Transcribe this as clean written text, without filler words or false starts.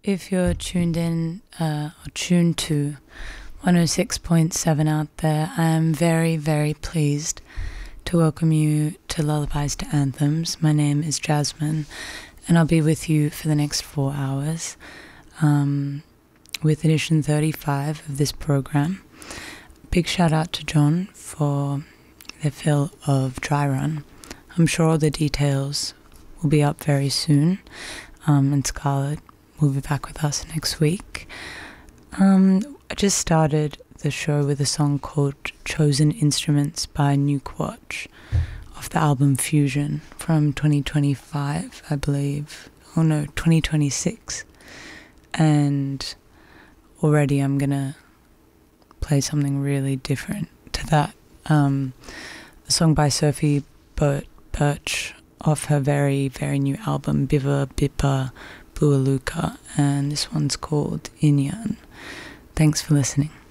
If you're tuned in or tuned to 106.7 out there, I am very, very pleased to welcome you to Lullabies to Anthems. My name is Jasmine, and I'll be with you for the next 4 hours with edition 35 of this program. Big shout out to John for the fill of Dry Run. I'm sure all the details will be up very soon, and Scarlett will be back with us next week. I just started the show with a song called Chosen Instruments by Nuke Watch off the album Fusion from 2025, I believe. Oh no, 2026. And already I'm gonna play something really different to that. A song by Sophie Birch off her very, very new album Biva Bippa Bualuka, and this one's called Inyan. Thanks for listening.